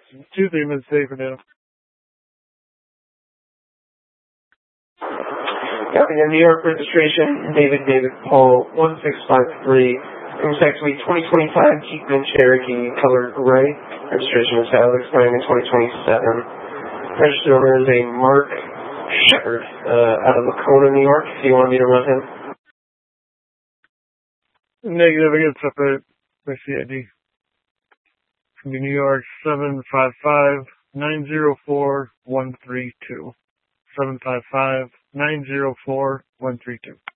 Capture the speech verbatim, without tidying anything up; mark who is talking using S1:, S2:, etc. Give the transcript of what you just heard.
S1: two three minutes safe for now.
S2: Got the New York registration, David David Paul one six five three. Next week, twenty twenty-five Keekman Cherokee, color gray. Registration is valid expiring in twenty twenty-seven. Registered owner is a Mark Shepard uh, out of Lacona, New York. If you want me to run him.
S1: Negative, I get separate by C I D. It's going to be New York seven five five nine zero four one three two. seven five five nine zero four one three two.